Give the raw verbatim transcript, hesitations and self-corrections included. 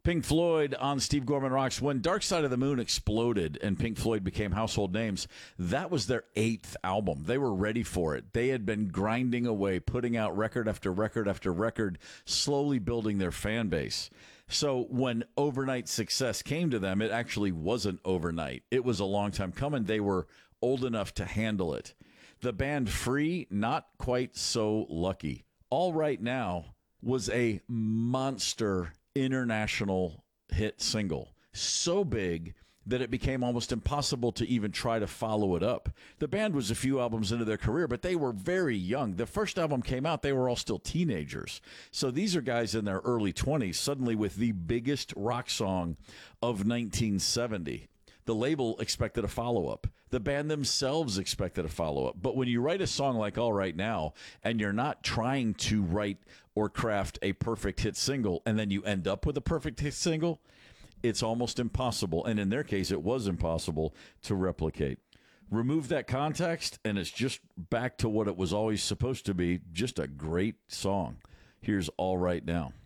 Pink Floyd on Steve Gorman Rocks. When Dark Side of the Moon exploded and Pink Floyd became household names, that was their eighth album. They were ready for it. They had been grinding away, putting out record after record after record, slowly building their fan base. So when overnight success came to them, it actually wasn't overnight. It was a long time coming. They were old enough to handle it. The band Free, not quite so lucky. All Right Now was a monster international hit single, so big that it became almost impossible to even try to follow it up. The band was a few albums into their career, but they were very young. The first album came out, they were all still teenagers. So these are guys in their early twenties, suddenly with the biggest rock song of nineteen seventy. The label expected a follow-up. The band themselves expected a follow-up. But when you write a song like All Right Now, and you're not trying to write or craft a perfect hit single, and then you end up with a perfect hit single, it's almost impossible. And in their case, it was impossible to replicate. Remove that context, and it's just back to what it was always supposed to be, just a great song. Here's All Right Now.